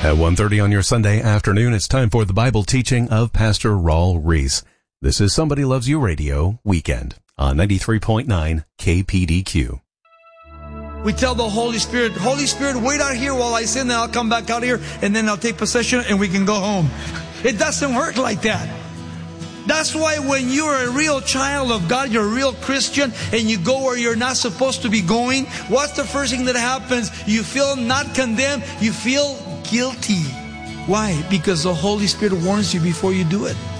At 1:30 on your Sunday afternoon, it's time for the Bible teaching of Pastor Raul Ries. This is Somebody Loves You Radio Weekend on 93.9 KPDQ. We tell the Holy Spirit, wait out here while I sin, then I'll come back out here, and then I'll take possession and we can go home. It doesn't work like that. That's why when you're a real child of God, you're a real Christian, and you go where you're not supposed to be going, what's the first thing that happens? You feel not condemned, you feel guilty. Why? Because the Holy Spirit warns you before you do it.